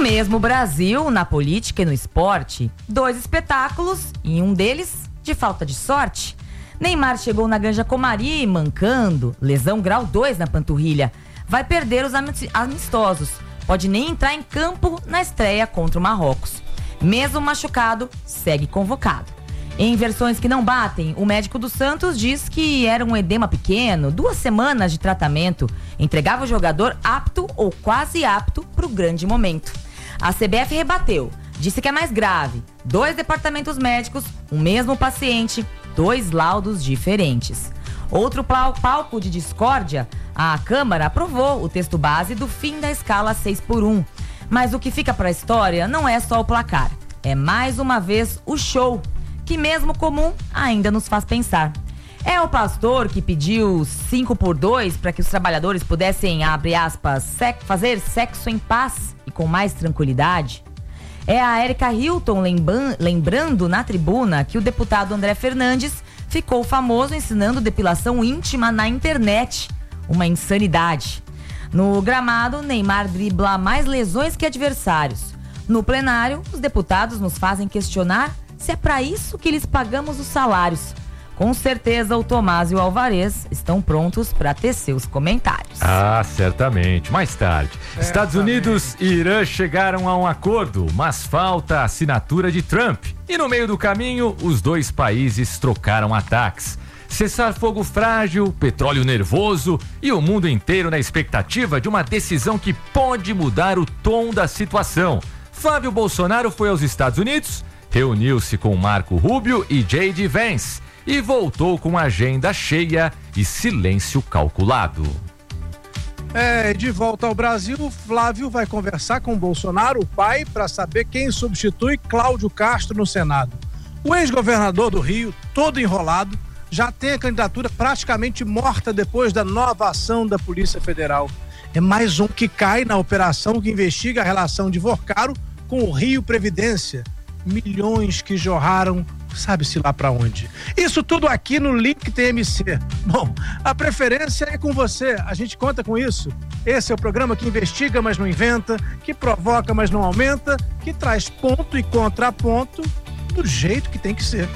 mesmo Brasil, na política e no esporte, 2 espetáculos e um deles de falta de sorte. Neymar chegou na Granja Comari mancando, lesão grau 2 na panturrilha. Vai perder os amistosos, pode nem entrar em campo na estreia contra o Marrocos. Mesmo machucado, segue convocado. Em versões que não batem, o médico do Santos diz que era um edema pequeno, 2 semanas de tratamento, entregava o jogador apto ou quase apto para o grande momento. A CBF rebateu, disse que é mais grave, 2 departamentos médicos, o mesmo paciente, 2 laudos diferentes. Outro palco de discórdia, a Câmara aprovou o texto base do fim da escala 6x1. Mas o que fica para a história não é só o placar, é mais uma vez o show, que mesmo comum ainda nos faz pensar. É o pastor que pediu 5x2 para que os trabalhadores pudessem, abre aspas, fazer sexo em paz e com mais tranquilidade? É a Erika Hilton lembrando na tribuna que o deputado André Fernandes ficou famoso ensinando depilação íntima na internet. Uma insanidade. No gramado, Neymar dribla mais lesões que adversários. No plenário, os deputados nos fazem questionar se é para isso que lhes pagamos os salários. Com certeza o Tomás e o Alvarez estão prontos para tecer os comentários. Ah, certamente. Mais tarde. Estados Unidos e Irã chegaram a um acordo, mas falta a assinatura de Trump. E no meio do caminho, os 2 países trocaram ataques. Cessar fogo frágil, petróleo nervoso e o mundo inteiro na expectativa de uma decisão que pode mudar o tom da situação. Flávio Bolsonaro foi aos Estados Unidos, reuniu-se com Marco Rubio e J.D. Vance e voltou com agenda cheia e silêncio calculado. De volta ao Brasil, Flávio vai conversar com Bolsonaro, o pai, para saber quem substitui Cláudio Castro no Senado. O ex-governador do Rio, todo enrolado, já tem a candidatura praticamente morta depois da nova ação da Polícia Federal. É mais um que cai na operação que investiga a relação de Vorcaro com o Rio Previdência. Milhões que jorraram, sabe-se lá pra onde. Isso tudo aqui no Link TMC. Bom, a preferência é com você, a gente conta com isso. Esse é o programa que investiga, mas não inventa, que provoca, mas não aumenta, que traz ponto e contraponto do jeito que tem que ser.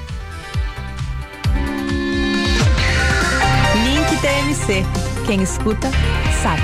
Link TMC. Quem escuta, sabe.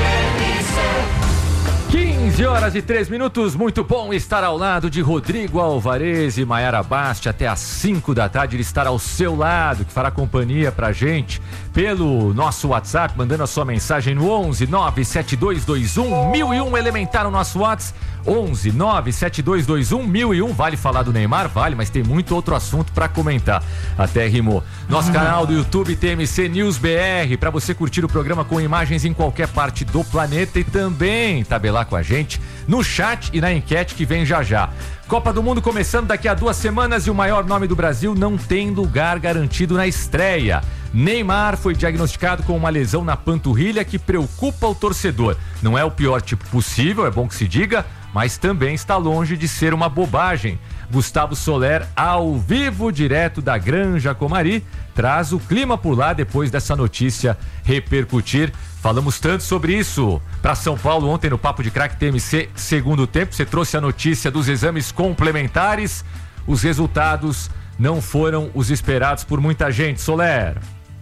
15h03, muito bom estar ao lado de Rodrigo Alvarez e Maiara Basti até às 5 da tarde, ele estará ao seu lado, que fará companhia pra gente pelo nosso WhatsApp, mandando a sua mensagem no 11 97221 1001, elementar o nosso WhatsApp, 11 97221 1001, vale falar do Neymar? Vale, mas tem muito outro assunto pra comentar, até rimou. Nosso canal do YouTube TMC News BR, pra você curtir o programa com imagens em qualquer parte do planeta e também tabelar com a gente no chat e na enquete que vem já já. Copa do Mundo começando daqui a 2 semanas e o maior nome do Brasil não tem lugar garantido na estreia. Neymar foi diagnosticado com uma lesão na panturrilha que preocupa o torcedor. Não é o pior tipo possível, é bom que se diga, mas também está longe de ser uma bobagem. Gustavo Soler, ao vivo, direto da Granja Comari, traz o clima por lá depois dessa notícia repercutir. Falamos tanto sobre isso para São Paulo ontem no Papo de Craque TMC segundo tempo. Você trouxe a notícia dos exames complementares. Os resultados não foram os esperados por muita gente. Soler.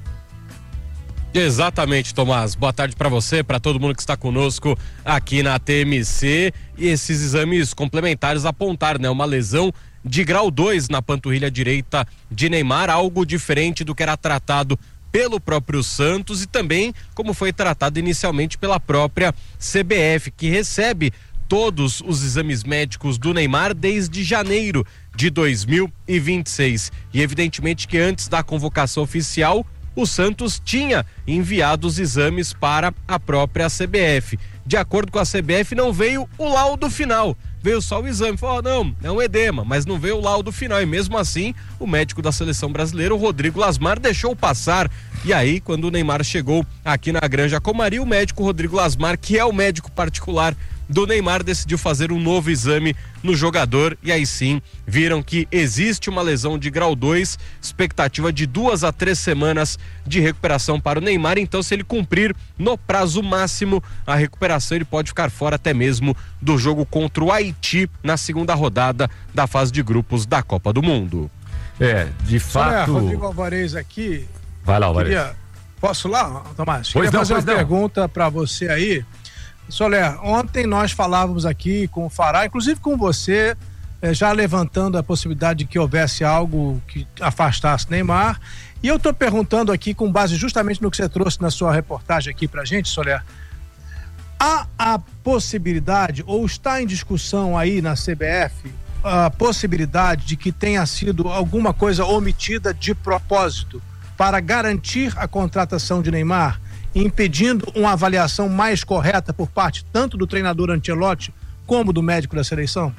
Exatamente, Tomás. Boa tarde para você, para todo mundo que está conosco aqui na TMC. E esses exames complementares apontaram, né, uma lesão de grau 2 na panturrilha direita de Neymar, algo diferente do que era tratado pelo próprio Santos e também como foi tratado inicialmente pela própria CBF, que recebe todos os exames médicos do Neymar desde janeiro de 2026. E evidentemente que antes da convocação oficial, o Santos tinha enviado os exames para a própria CBF. De acordo com a CBF, não veio o laudo final, veio só o exame. Falou, não, é um edema, mas não veio o laudo final. E mesmo assim, o médico da seleção brasileira, o Rodrigo Lasmar, deixou passar. E aí, quando o Neymar chegou aqui na Granja Comari, o médico Rodrigo Lasmar, que é o médico particular do Neymar, decidiu fazer um novo exame no jogador e aí sim viram que existe uma lesão de grau 2, expectativa de 2 a 3 semanas de recuperação para o Neymar. Então, se ele cumprir no prazo máximo a recuperação, ele pode ficar fora até mesmo do jogo contra o Haiti na segunda rodada da fase de grupos da Copa do Mundo. De fato. Rodrigo Alvarez aqui. Vai lá, Alvarez. Posso lá, Tomás? Queria fazer uma pergunta para você aí. Soler, ontem nós falávamos aqui com o Fará, inclusive com você, já levantando a possibilidade de que houvesse algo que afastasse Neymar. E eu estou perguntando aqui, com base justamente no que você trouxe na sua reportagem aqui pra gente, Soler, há a possibilidade, ou está em discussão aí na CBF, a possibilidade de que tenha sido alguma coisa omitida de propósito para garantir a contratação de Neymar, impedindo uma avaliação mais correta por parte tanto do treinador Ancelotti como do médico da seleção?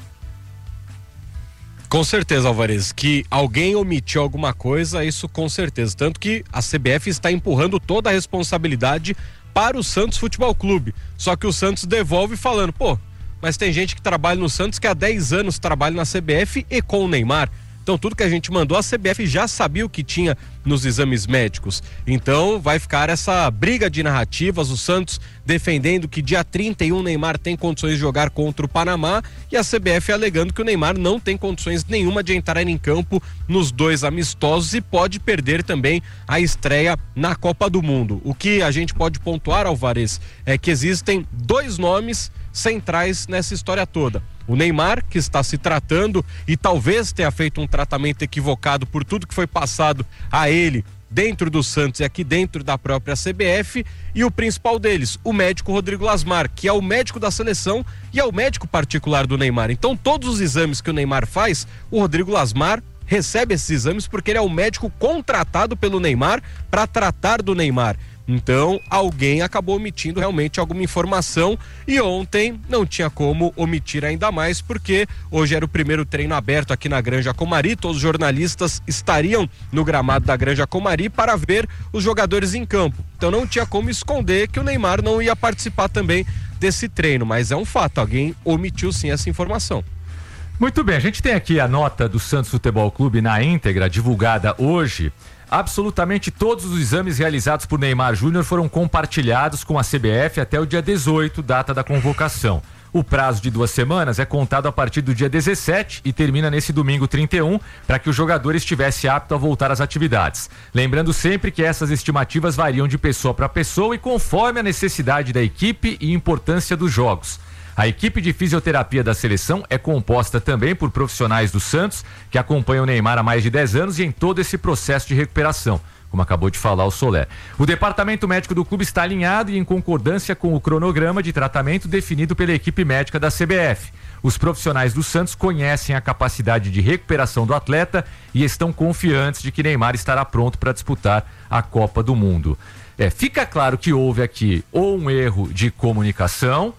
Com certeza, Alvarez, que alguém omitiu alguma coisa, isso com certeza. Tanto que a CBF está empurrando toda a responsabilidade para o Santos Futebol Clube. Só que o Santos devolve falando, mas tem gente que trabalha no Santos que há 10 anos trabalha na CBF e com o Neymar. Então tudo que a gente mandou, a CBF já sabia o que tinha nos exames médicos. Então vai ficar essa briga de narrativas, o Santos defendendo que dia 31 Neymar tem condições de jogar contra o Panamá e a CBF alegando que o Neymar não tem condições nenhuma de entrar em campo nos 2 amistosos e pode perder também a estreia na Copa do Mundo. O que a gente pode pontuar, Alvarez, é que existem 2 nomes centrais nessa história toda. O Neymar, que está se tratando e talvez tenha feito um tratamento equivocado por tudo que foi passado a ele dentro do Santos e aqui dentro da própria CBF, e o principal deles, o médico Rodrigo Lasmar, que é o médico da seleção e é o médico particular do Neymar. Então todos os exames que o Neymar faz, o Rodrigo Lasmar recebe esses exames porque ele é o médico contratado pelo Neymar para tratar do Neymar. Então, alguém acabou omitindo realmente alguma informação e ontem não tinha como omitir ainda mais, porque hoje era o primeiro treino aberto aqui na Granja Comari, todos os jornalistas estariam no gramado da Granja Comari para ver os jogadores em campo. Então não tinha como esconder que o Neymar não ia participar também desse treino, mas é um fato, alguém omitiu sim essa informação. Muito bem, a gente tem aqui a nota do Santos Futebol Clube na íntegra, divulgada hoje. Absolutamente todos os exames realizados por Neymar Júnior foram compartilhados com a CBF até o dia 18, data da convocação. O prazo de 2 semanas é contado a partir do dia 17 e termina nesse domingo 31, para que o jogador estivesse apto a voltar às atividades. Lembrando sempre que essas estimativas variam de pessoa para pessoa e conforme a necessidade da equipe e importância dos jogos. A equipe de fisioterapia da seleção é composta também por profissionais do Santos que acompanham o Neymar há mais de 10 anos e em todo esse processo de recuperação, como acabou de falar o Soler. O departamento médico do clube está alinhado e em concordância com o cronograma de tratamento definido pela equipe médica da CBF. Os profissionais do Santos conhecem a capacidade de recuperação do atleta e estão confiantes de que Neymar estará pronto para disputar a Copa do Mundo. Fica claro que houve aqui ou um erro de comunicação,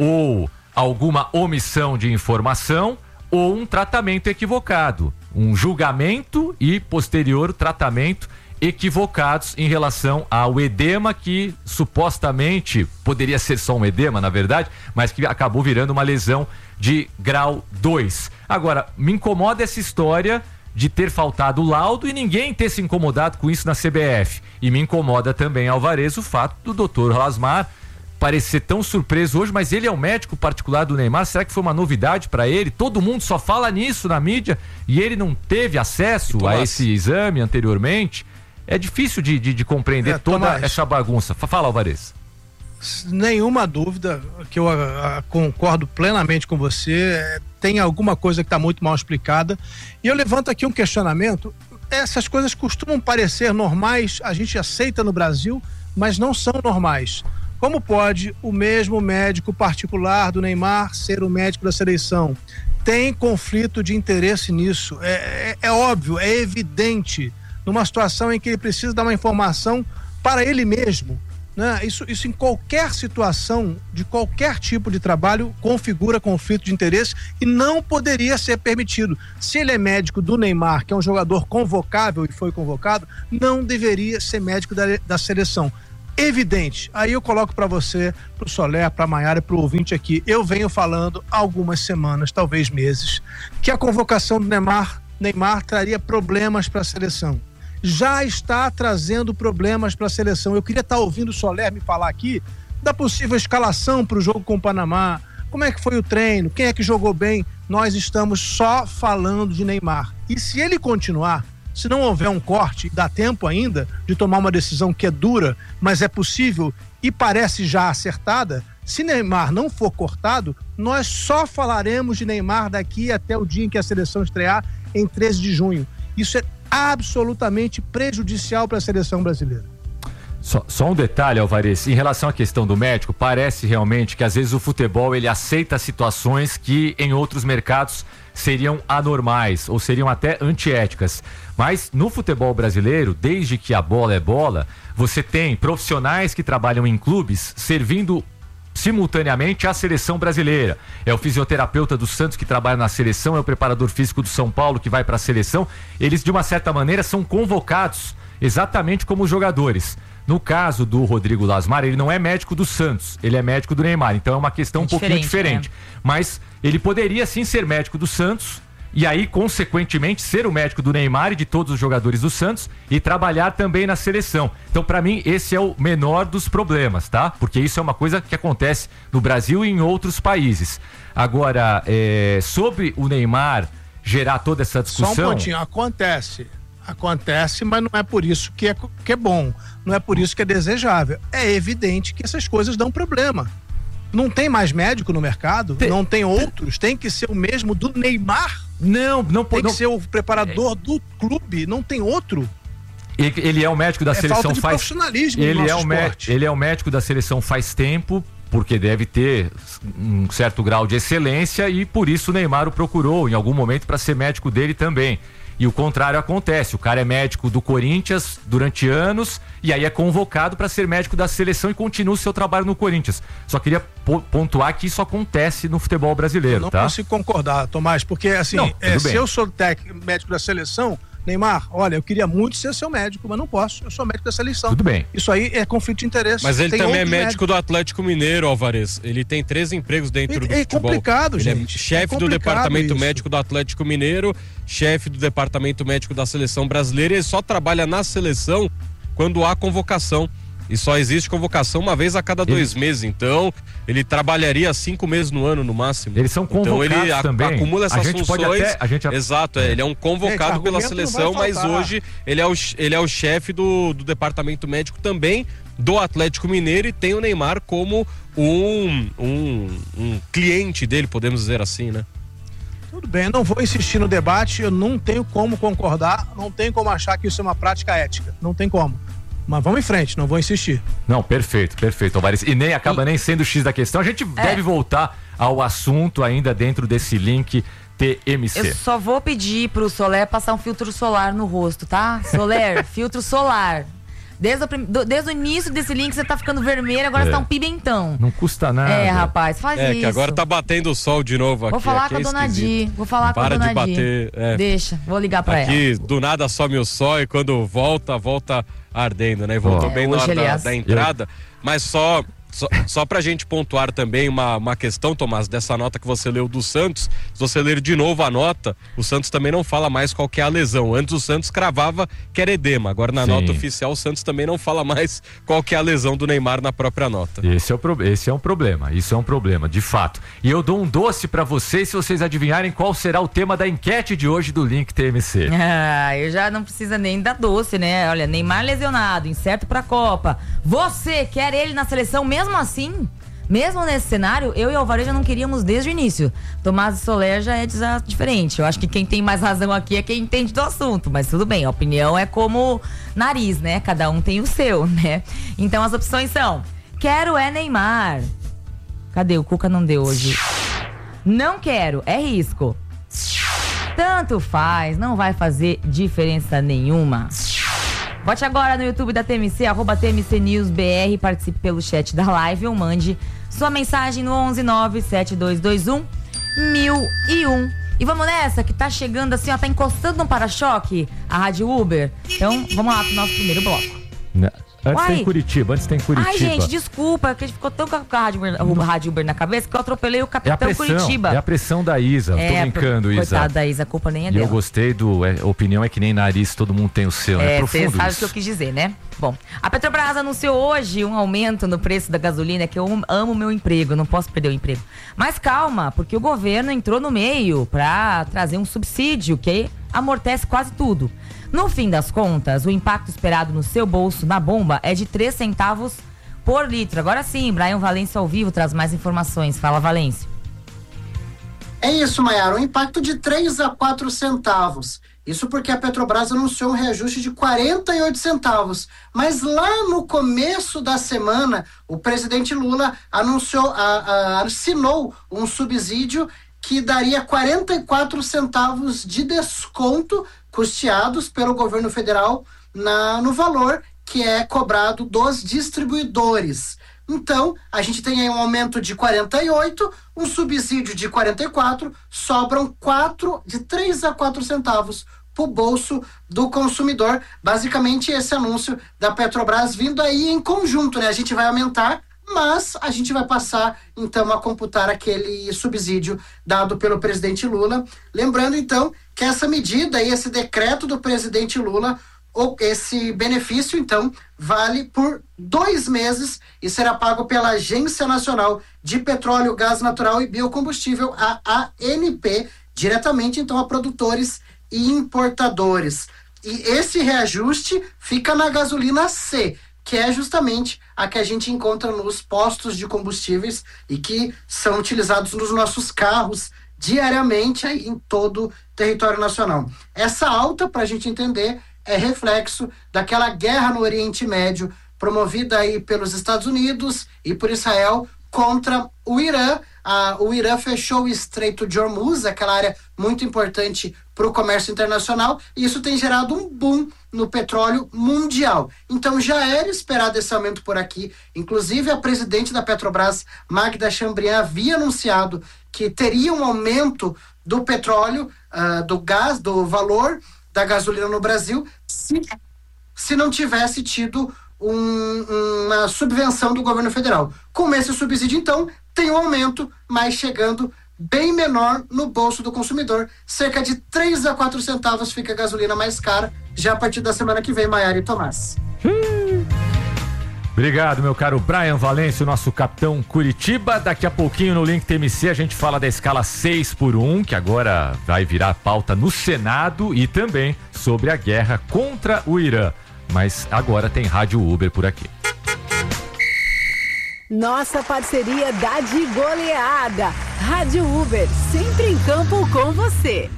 ou alguma omissão de informação, ou um tratamento equivocado, um julgamento e posterior tratamento equivocados em relação ao edema que supostamente poderia ser só um edema, na verdade, mas que acabou virando uma lesão de grau 2. Agora, me incomoda essa história de ter faltado o laudo e ninguém ter se incomodado com isso na CBF. E me incomoda também, Alvarez, o fato do doutor Lasmar parecer tão surpreso hoje, mas ele é o médico particular do Neymar, será que foi uma novidade para ele? Todo mundo só fala nisso na mídia e ele não teve acesso a esse exame anteriormente? É difícil de compreender toda Tomás, essa bagunça. Fala, Alvarez. Nenhuma dúvida que eu concordo plenamente com você, tem alguma coisa que está muito mal explicada e eu levanto aqui um questionamento. Essas coisas costumam parecer normais, a gente aceita no Brasil, mas não são normais. Como pode o mesmo médico particular do Neymar ser o médico da seleção? Tem conflito de interesse nisso. É óbvio, é evidente, numa situação em que ele precisa dar uma informação para ele mesmo, né? Isso em qualquer situação, de qualquer tipo de trabalho, configura conflito de interesse e não poderia ser permitido. Se ele é médico do Neymar, que é um jogador convocável e foi convocado, não deveria ser médico da seleção. evidente. Aí eu coloco para você, para o Soler, para a Maiara e para o ouvinte aqui. Eu venho falando há algumas semanas, talvez meses, que a convocação do Neymar traria problemas para a seleção. Já está trazendo problemas para a seleção. Eu queria estar ouvindo o Soler me falar aqui da possível escalação para o jogo com o Panamá. Como é que foi o treino? Quem é que jogou bem? Nós estamos só falando de Neymar. E se ele continuar, se não houver um corte, dá tempo ainda de tomar uma decisão que é dura, mas é possível e parece já acertada. Se Neymar não for cortado, nós só falaremos de Neymar daqui até o dia em que a seleção estrear, em 13 de junho. Isso é absolutamente prejudicial para a seleção brasileira. Só um detalhe, Alvarez, em relação à questão do médico, parece realmente que às vezes o futebol ele aceita situações que em outros mercados seriam anormais ou seriam até antiéticas. Mas no futebol brasileiro, desde que a bola é bola, você tem profissionais que trabalham em clubes servindo simultaneamente à seleção brasileira. É o fisioterapeuta do Santos que trabalha na seleção, é o preparador físico do São Paulo que vai para a seleção. Eles, de uma certa maneira, são convocados exatamente como jogadores. No caso do Rodrigo Lasmar, ele não é médico do Santos, ele é médico do Neymar, então é uma questão um pouquinho diferente. Mas ele poderia sim ser médico do Santos e aí, consequentemente, ser o médico do Neymar e de todos os jogadores do Santos e trabalhar também na seleção. Então, para mim, esse é o menor dos problemas, tá? Porque isso é uma coisa que acontece no Brasil e em outros países. Agora, sobre o Neymar gerar toda essa discussão... Só um pontinho, acontece, mas não é por isso que é bom, não é por isso que é desejável. É evidente que essas coisas dão problema. Não tem mais médico no mercado, não tem outros, tem que ser o mesmo do Neymar. Não pode. Tem que ser o preparador do clube, não tem outro. Ele é o médico da seleção falta de profissionalismo no nosso esporte. Ele é o médico da seleção faz tempo, porque deve ter um certo grau de excelência e por isso o Neymar o procurou em algum momento para ser médico dele também. E o contrário acontece, o cara é médico do Corinthians durante anos e aí é convocado para ser médico da seleção e continua o seu trabalho no Corinthians. Só queria pontuar que isso acontece no futebol brasileiro, não tá? Não consigo concordar, Tomás, porque assim, se eu sou médico da seleção, Neymar, olha, eu queria muito ser seu médico, mas não posso, eu sou médico da seleção. Tudo bem. Isso aí é conflito de interesse. Mas ele também é médico do Atlético Mineiro, Alvarez. Ele tem 3 empregos dentro do futebol. É complicado, ele gente. É chefe do departamento médico do Atlético Mineiro, chefe do departamento médico da seleção brasileira, e ele só trabalha na seleção quando há convocação. E só existe convocação uma vez a cada 2 meses. Então, ele trabalharia 5 meses no ano, no máximo. Eles são convocados então, ele também. Acumula essas funções. Exato, ele é um convocado pela seleção, mas hoje ele é o chefe do departamento médico também do Atlético Mineiro e tem o Neymar como um cliente dele, podemos dizer assim, né? Tudo bem, eu não vou insistir no debate, eu não tenho como concordar, não tenho como achar que isso é uma prática ética, não tem como. Mas vamos em frente, não vou insistir. Não, perfeito, Alvarez. E nem acaba nem sendo o X da questão. A gente deve voltar ao assunto ainda dentro desse link TMC. Eu só vou pedir pro Soler passar um filtro solar no rosto, tá? Soler, filtro solar. Desde o início desse link você tá ficando vermelho, agora você tá um pimentão. Não custa nada. Rapaz, faz isso. Que agora tá batendo o sol de novo aqui. Vou falar com a dona Di. Vou falar com a dona Di. Para de bater. Deixa, vou ligar pra ela. Aqui, do nada some o sol e quando volta ardendo, né? Voltou bem na hora da entrada. Mas só pra gente pontuar também uma questão, Tomás, dessa nota que você leu do Santos. Se você ler de novo a nota, o Santos também não fala mais qual que é a lesão. Antes o Santos cravava que era edema. Agora na nota oficial o Santos também não fala mais qual que é a lesão do Neymar na própria nota. Esse é um problema, isso é um problema, de fato. E eu dou um doce pra vocês se vocês adivinharem qual será o tema da enquete de hoje do Link TMC. Eu já não precisa nem dar doce, né? Olha, Neymar lesionado, incerto pra Copa. Você quer ele na seleção mesmo assim? Mesmo nesse cenário, eu e o Alvarez já não queríamos desde o início. Tomás e Soler já é diferente. Eu acho que quem tem mais razão aqui é quem entende do assunto. Mas tudo bem, a opinião é como nariz, né? Cada um tem o seu, né? Então as opções são: quero é Neymar. Cadê? O Cuca não deu hoje. Não quero, é risco. Tanto faz, não vai fazer diferença nenhuma. Vote agora no YouTube da TMC, @TMCNewsBR, participe pelo chat da live ou mande sua mensagem no 1197221 1001. E vamos nessa, que tá chegando assim, tá encostando no para-choque a Rádio Uber. Então, vamos lá pro nosso primeiro bloco. Antes tem Curitiba. Ai, gente, desculpa, que a gente ficou tão com a Rádio Uber na cabeça que eu atropelei o Capitão Curitiba. É a pressão da Isa, tô brincando, Isa. Coitada da Isa, a culpa nem é dela. E eu gostei opinião é que nem nariz, todo mundo tem o seu, né? Profundo. Você sabe o que eu quis dizer, né? Bom, a Petrobras anunciou hoje um aumento no preço da gasolina, que eu amo meu emprego, não posso perder o emprego. Mas calma, porque o governo entrou no meio pra trazer um subsídio que amortece quase tudo. No fim das contas, o impacto esperado no seu bolso, na bomba, é de 3 centavos por litro. Agora sim, Brian Valência ao vivo traz mais informações. Fala, Valência. É isso, Maiara, um impacto de 3 a 4 centavos. Isso porque a Petrobras anunciou um reajuste de 48 centavos. Mas lá no começo da semana, o presidente Lula assinou um subsídio que daria 44 centavos de desconto custeados pelo governo federal no valor que é cobrado dos distribuidores. Então, a gente tem aí um aumento de 48, um subsídio de 44, sobram 3 a 4 centavos para o bolso do consumidor. Basicamente, esse anúncio da Petrobras vindo aí em conjunto, né? A gente vai aumentar, mas a gente vai passar, então, a computar aquele subsídio dado pelo presidente Lula. Lembrando, então, que essa medida e esse decreto do presidente Lula, esse benefício, então, vale por 2 meses e será pago pela Agência Nacional de Petróleo, Gás Natural e Biocombustível, a ANP, diretamente, então, a produtores e importadores. E esse reajuste fica na gasolina C, que é justamente a que a gente encontra nos postos de combustíveis e que são utilizados nos nossos carros diariamente aí em todo o território nacional. Essa alta, para a gente entender, é reflexo daquela guerra no Oriente Médio promovida aí pelos Estados Unidos e por Israel contra o Irã. O Irã fechou o Estreito de Hormuz, aquela área muito importante para o comércio internacional, e isso tem gerado um boom no petróleo mundial. Então já era esperado esse aumento por aqui. Inclusive a presidente da Petrobras, Magda Chambriand, havia anunciado que teria um aumento do petróleo, do gás, do valor da gasolina no Brasil, se não tivesse tido uma subvenção do governo federal. Com esse subsídio, então, tem um aumento, mas chegando bem menor no bolso do consumidor. Cerca de 3 a 4 centavos fica a gasolina mais cara, já a partir da semana que vem, Maiara e Tomás. Obrigado, meu caro Brian Valência, o nosso capitão Curitiba. Daqui a pouquinho no Link TMC a gente fala da escala 6x1, que agora vai virar pauta no Senado, e também sobre a guerra contra o Irã. Mas agora tem Rádio Uber por aqui. Nossa parceria dá de goleada. Rádio Uber, sempre em campo com você.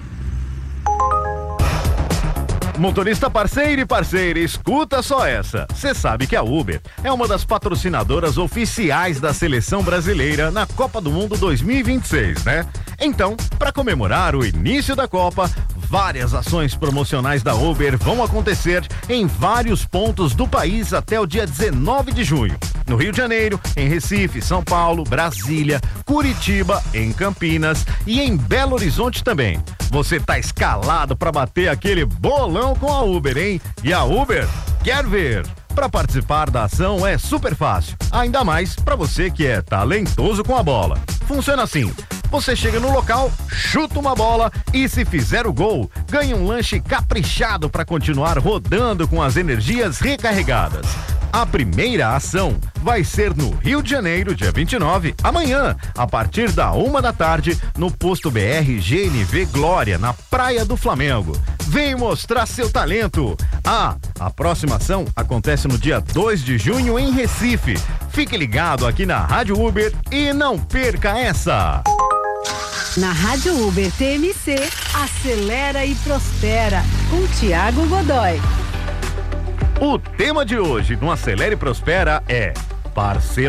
Motorista parceiro e parceira, escuta só essa. Você sabe que a Uber é uma das patrocinadoras oficiais da seleção brasileira na Copa do Mundo 2026, né? Então, para comemorar o início da Copa, várias ações promocionais da Uber vão acontecer em vários pontos do país até o dia 19 de junho. No Rio de Janeiro, em Recife, São Paulo, Brasília, Curitiba, em Campinas e em Belo Horizonte também. Você tá escalado para bater aquele bolão com a Uber, hein? E a Uber quer ver. Para participar da ação é super fácil, ainda mais para você que é talentoso com a bola. Funciona assim: você chega no local, chuta uma bola e, se fizer o gol, ganha um lanche caprichado para continuar rodando com as energias recarregadas. A primeira ação vai ser no Rio de Janeiro, dia 29, amanhã, a partir da 1 da tarde, no posto BR GNV Glória, na Praia do Flamengo. Vem mostrar seu talento. A próxima ação acontece no dia 2 de junho em Recife. Fique ligado aqui na Rádio Uber e não perca essa. Na Rádio Uber TMC, acelera e prospera, com Thiago Godoy. O tema de hoje no Acelera e Prospera é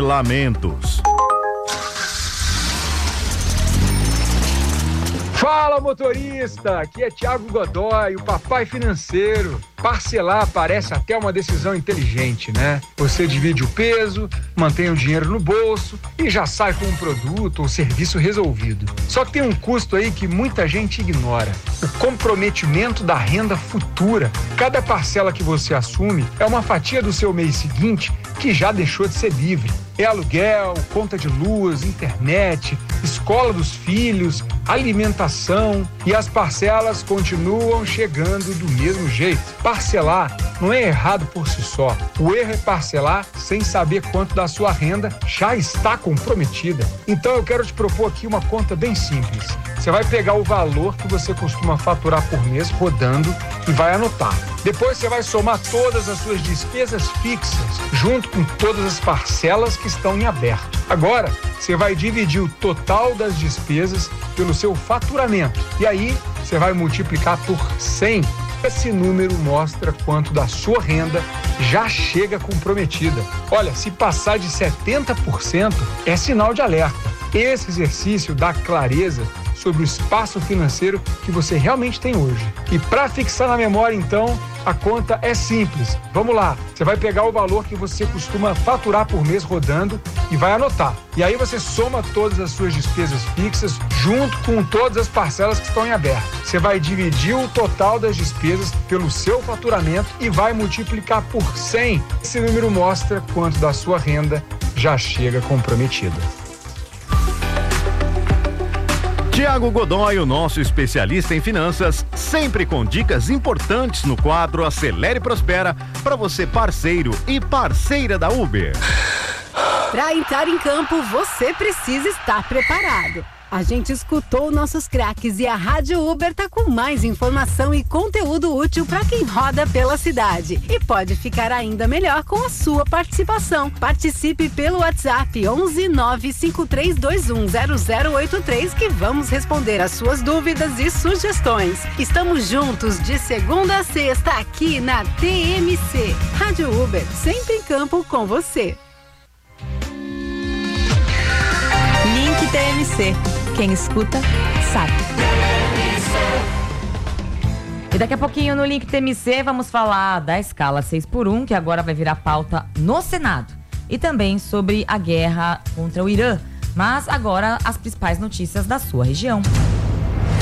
parcelamentos. Fala, Fala, motorista! Aqui é Thiago Godoy, o papai financeiro. Parcelar parece até uma decisão inteligente, né? Você divide o peso, mantém o dinheiro no bolso e já sai com um produto ou serviço resolvido. Só que tem um custo aí que muita gente ignora: o comprometimento da renda futura. Cada parcela que você assume é uma fatia do seu mês seguinte que já deixou de ser livre. É aluguel, conta de luz, internet, escola dos filhos, alimentação, e as parcelas continuam chegando do mesmo jeito. Parcelar não é errado por si só. O erro é parcelar sem saber quanto da sua renda já está comprometida. Então eu quero te propor aqui uma conta bem simples. Você vai pegar o valor que você costuma faturar por mês rodando e vai anotar. Depois você vai somar todas as suas despesas fixas, junto com todas as parcelas que estão em aberto. Agora, você vai dividir o total das despesas pelo seu faturamento. E aí, você vai multiplicar por 100. Esse número mostra quanto da sua renda já chega comprometida. Olha, se passar de 70%, é sinal de alerta. Esse exercício dá clareza sobre o espaço financeiro que você realmente tem hoje. E para fixar na memória, então, a conta é simples. Vamos lá, você vai pegar o valor que você costuma faturar por mês rodando e vai anotar. E aí você soma todas as suas despesas fixas junto com todas as parcelas que estão em aberto. Você vai dividir o total das despesas pelo seu faturamento e vai multiplicar por 100. Esse número mostra quanto da sua renda já chega comprometida. Thiago Godoy, o nosso especialista em finanças, sempre com dicas importantes no quadro Acelere e Prospera, para você parceiro e parceira da Uber. Para entrar em campo, você precisa estar preparado. A gente escutou nossos craques e a Rádio Uber tá com mais informação e conteúdo útil para quem roda pela cidade. E pode ficar ainda melhor com a sua participação. Participe pelo WhatsApp 11 95321 0083 que vamos responder as suas dúvidas e sugestões. Estamos juntos de segunda a sexta aqui na TMC. Rádio Uber, sempre em campo com você. Link TMC. Quem escuta, sabe. E daqui a pouquinho no Link TMC vamos falar da escala 6x1, que agora vai virar pauta no Senado. E também sobre a guerra contra o Irã. Mas agora as principais notícias da sua região.